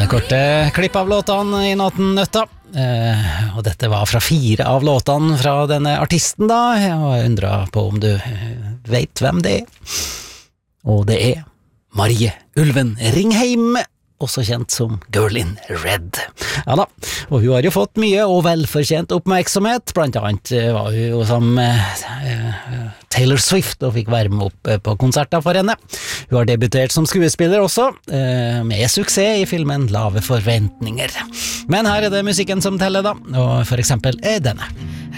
Korte klipp av låtene I Natten Nøtta. Og dette var fra 4 av låtene fra denne artisten da. Jeg undrer på om du vet hvem det Og det Marie Ulven Ringheim, også kjent som Girl in Red. Ja da, og hun har jo fått mye og velfortjent oppmerksomhet, blant annet var hun jo som Taylor Swift og fikk være med opp på konserter for henne. Hun har debutert som skuespiller også, med suksess I filmen Lave forventninger. Men her det musikken som teller da, og for eksempel denne.